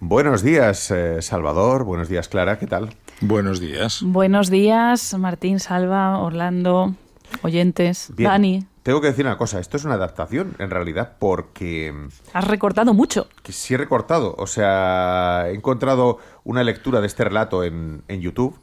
Buenos días, Salvador. Buenos días, Clara. ¿Qué tal? Buenos días. Buenos días, Martín, Salva, Orlando, oyentes. Bien. Dani. Tengo que decir una cosa. Esto es una adaptación, en realidad, porque... Has recortado mucho. Que sí he recortado. O sea, he encontrado una lectura de este relato en YouTube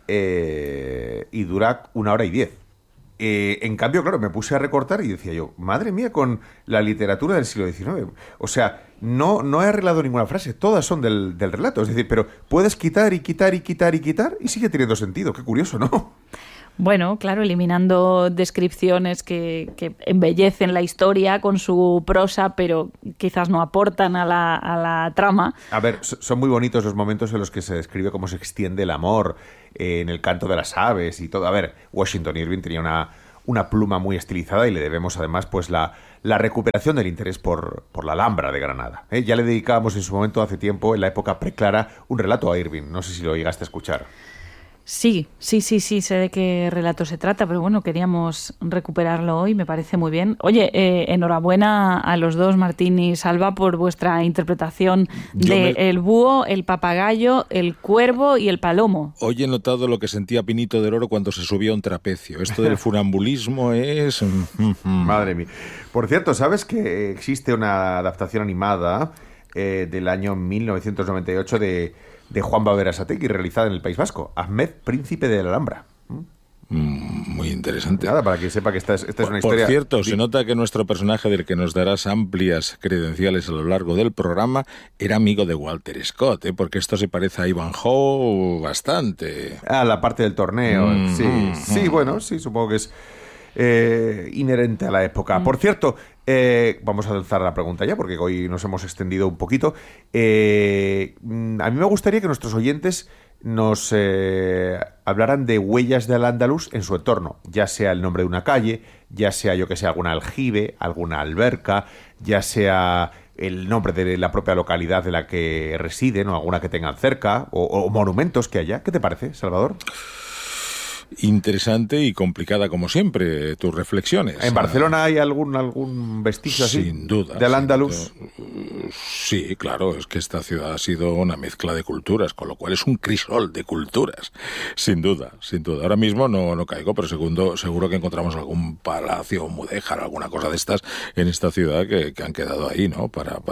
y dura 1 hora y 10. En cambio, claro, me puse a recortar y decía yo, madre mía, con la literatura del siglo XIX. O sea, no he arreglado ninguna frase, todas son del relato. Es decir, pero puedes quitar y quitar y quitar y quitar y sigue teniendo sentido. Qué curioso, ¿no? Bueno, claro, eliminando descripciones que embellecen la historia con su prosa, pero quizás no aportan a la trama. A ver, son muy bonitos los momentos en los que se describe cómo se extiende el amor en el canto de las aves y todo. A ver, Washington Irving tenía una pluma muy estilizada y le debemos además pues la recuperación del interés por la Alhambra de Granada. Ya le dedicábamos en su momento, hace tiempo, en la época preclara, un relato a Irving. No sé si lo llegaste a escuchar. Sí, sé de qué relato se trata, pero bueno, queríamos recuperarlo hoy, me parece muy bien. Oye, enhorabuena a los dos, Martín y Salva, por vuestra interpretación de El búho, el papagayo, el cuervo y el palomo. Hoy he notado lo que sentía Pinito del Oro cuando se subía a un trapecio. Esto del funambulismo es... Madre mía. Por cierto, ¿sabes que existe una adaptación animada del año 1998 de Juan Berasategui, realizada en el País Vasco? Ahmed, príncipe de la Alhambra. Muy interesante. Nada, para que sepa que esta es una historia... Por cierto, se nota que nuestro personaje, del que nos darás amplias credenciales a lo largo del programa, era amigo de Walter Scott, porque esto se parece a Ivanhoe bastante. Ah, la parte del torneo. Sí, bueno, sí, supongo que es inherente a la época. Por cierto, vamos a lanzar la pregunta ya, porque hoy nos hemos extendido un poquito. A mí me gustaría que nuestros oyentes nos hablaran de huellas del Al-Ándalus en su entorno, ya sea el nombre de una calle, ya sea, yo que sé, algún aljibe, alguna alberca, ya sea el nombre de la propia localidad de la que residen o alguna que tengan cerca, o monumentos que haya. ¿Qué te parece, Salvador? Interesante y complicada como siempre tus reflexiones. ¿En Barcelona hay algún vestigio así? Sin duda. ¿Del Al-Ándalus? Sí, claro, es que esta ciudad ha sido una mezcla de culturas, con lo cual es un crisol de culturas. Sin duda, sin duda. Ahora mismo no caigo, pero seguro que encontramos algún palacio o mudéjar, alguna cosa de estas en esta ciudad que han quedado ahí, ¿no?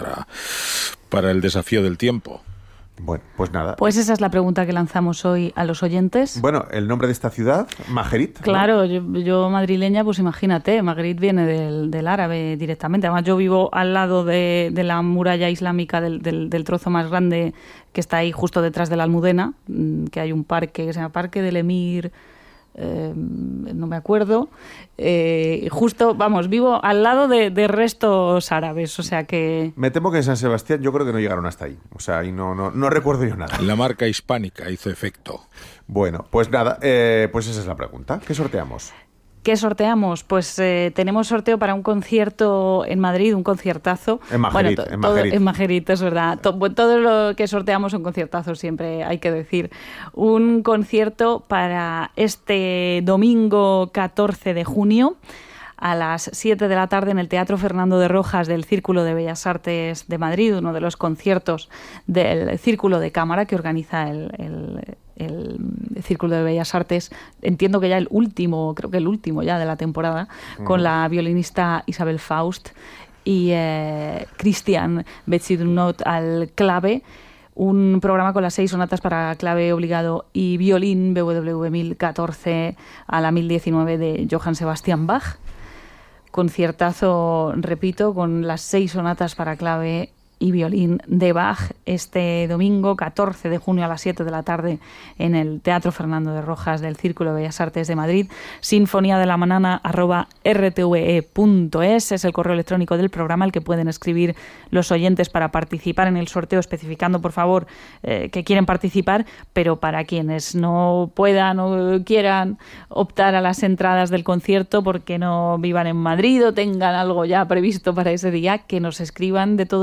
Para el desafío del tiempo. Bueno, pues nada. Pues esa es la pregunta que lanzamos hoy a los oyentes. Bueno, el nombre de esta ciudad, Majerit, ¿no? Claro, yo madrileña, pues imagínate, Maghrib viene del árabe directamente. Además, yo vivo al lado de la muralla islámica del trozo más grande que está ahí justo detrás de la Almudena, que hay un parque que se llama Parque del Emir... no me acuerdo, justo, vamos, vivo al lado de restos árabes, o sea que... Me temo que en San Sebastián yo creo que no llegaron hasta ahí, o sea, y no recuerdo yo nada. La marca hispánica hizo efecto. Bueno, pues nada, pues esa es la pregunta. ¿Qué sorteamos? ¿Qué sorteamos? Pues tenemos sorteo para un concierto en Madrid, un conciertazo. En Majerit, en Majerit, es verdad. Todo lo que sorteamos son conciertazos siempre, hay que decir. Un concierto para este domingo 14 de junio a las 7 de la tarde en el Teatro Fernando de Rojas del Círculo de Bellas Artes de Madrid, uno de los conciertos del Círculo de Cámara que organiza el Círculo de Bellas Artes, entiendo que ya creo que el último ya de la temporada, con la violinista Isabel Faust y Christian Betzidunot al clave, un programa con las 6 sonatas para clave obligado y violín BWV 1014 a la 1019 de Johann Sebastian Bach. Conciertazo, repito, con las 6 sonatas para clave y violín de Bach este domingo 14 de junio a las 7 de la tarde en el Teatro Fernando de Rojas del Círculo de Bellas Artes de Madrid. sinfoniadelamanana@rtve.es es el correo electrónico del programa al que pueden escribir los oyentes para participar en el sorteo, especificando por favor que quieren participar, pero para quienes no puedan o quieran optar a las entradas del concierto porque no vivan en Madrid o tengan algo ya previsto para ese día, que nos escriban de todos modos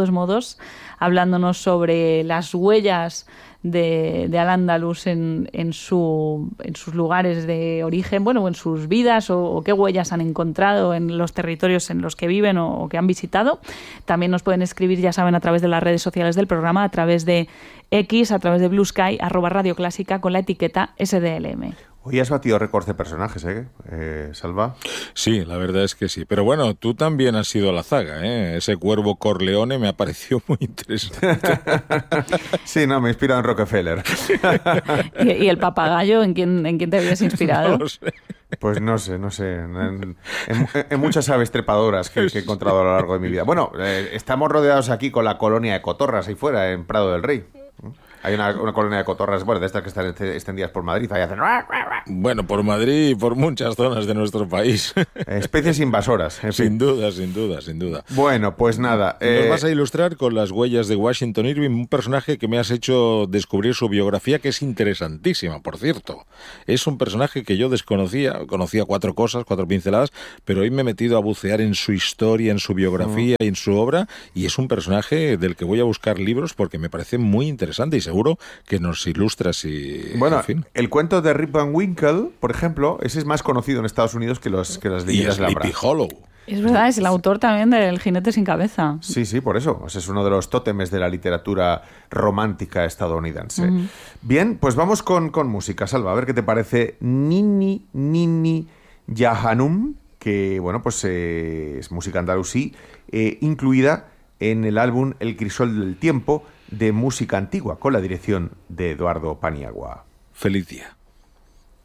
Ríos, hablándonos sobre las huellas de Al-Ándalus en sus lugares de origen, bueno, en sus vidas o qué huellas han encontrado en los territorios en los que viven o que han visitado. También nos pueden escribir, ya saben, a través de las redes sociales del programa, a través de X, a través de Blue Sky, @Radio Clásica, con la etiqueta SDLM. Hoy has batido récords de personajes, Salva? Sí, la verdad es que sí. Pero bueno, tú también has sido la zaga, ¿eh? Ese cuervo Corleone me ha parecido muy interesante. Sí, no, me he inspirado en Rockefeller. ¿Y el papagayo, en quién te habías inspirado? No lo sé. Pues no sé. En muchas aves trepadoras que he encontrado a lo largo de mi vida. Bueno, estamos rodeados aquí con la colonia de cotorras ahí fuera, en Prado del Rey. Hay una colonia de cotorras, bueno, de estas que están extendidas por Madrid. Ahí hacen... Bueno, por Madrid y por muchas zonas de nuestro país. Especies invasoras, en fin. Sin duda. Bueno, pues nada. Nos vas a ilustrar con las huellas de Washington Irving, un personaje que me has hecho descubrir su biografía, que es interesantísima, por cierto. Es un personaje que yo conocía 4 cosas, 4 pinceladas, pero hoy me he metido a bucear en su historia, en su biografía y en su obra, y es un personaje del que voy a buscar libros porque me parece muy interesante y seguro que nos ilustras y... Bueno, en fin. el cuento de Rip Van Winkle, por ejemplo, ese es más conocido en Estados Unidos que las leyendas de la Sleepy Hollow. Es verdad, es el autor también del Jinete sin cabeza. Sí, por eso. Pues es uno de los tótemes de la literatura romántica estadounidense. Bien, pues vamos con música, Salva. A ver qué te parece Nini Yahanum, que, bueno, pues es música andalusí, incluida en el álbum El crisol del tiempo, de música antigua, con la dirección de Eduardo Paniagua. Feliz día.